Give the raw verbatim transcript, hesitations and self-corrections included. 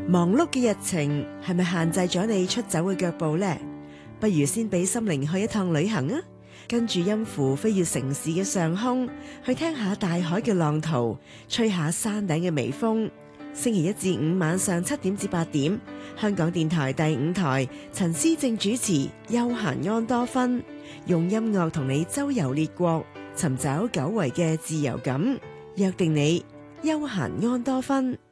忙碌嘅日程係咪限制咗你出走嘅腳步呢？不如先俾心靈去一趟旅行啊！跟住音符飛越城市嘅上空，去聽下大海嘅浪濤，吹下山頂嘅微風。星期一至五晚上七點至八點，香港電台第五台，陳思正主持《悠閒安多芬》，用音樂同你周遊列國，尋找久違嘅自由感。約定你，悠閒安多芬。